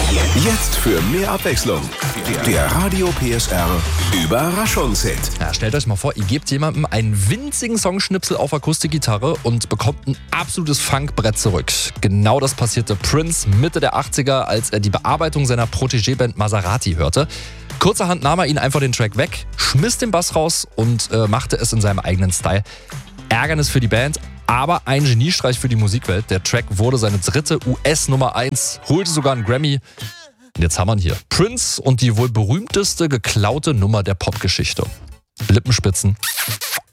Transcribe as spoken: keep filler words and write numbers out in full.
Jetzt für mehr Abwechslung. Der Radio P S R Überraschungshit. Ja, stellt euch mal vor, ihr gebt jemandem einen winzigen Songschnipsel auf Akustikgitarre und bekommt ein absolutes Funkbrett zurück. Genau das passierte Prince Mitte der achtziger, als er die Bearbeitung seiner Protégé-Band Maserati hörte. Kurzerhand nahm er ihn einfach den Track weg, schmiss den Bass raus und äh, machte es in seinem eigenen Style. Ärgernis für die Band, aber ein Geniestreich für die Musikwelt. Der Track wurde seine dritte U S Nummer eins, holte sogar einen Grammy. Und jetzt haben wir ihn hier. Prince und die wohl berühmteste geklaute Nummer der Popgeschichte. Lippenspitzen.